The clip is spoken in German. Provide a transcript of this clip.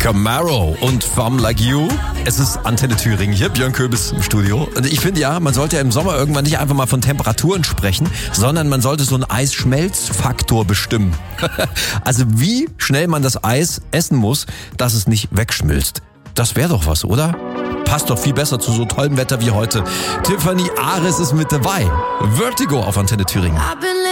Camaro und Femme Like You. Es ist Antenne Thüringen, hier Björn Köbis im Studio. Und ich finde ja, man sollte ja im Sommer irgendwann nicht einfach mal von Temperaturen sprechen, sondern man sollte so einen Eisschmelzfaktor bestimmen. Also wie schnell man das Eis essen muss, dass es nicht wegschmilzt. Das wäre doch was, oder? Passt doch viel besser zu so tollem Wetter wie heute. Tiffany Ares ist mit dabei. Vertigo auf Antenne Thüringen.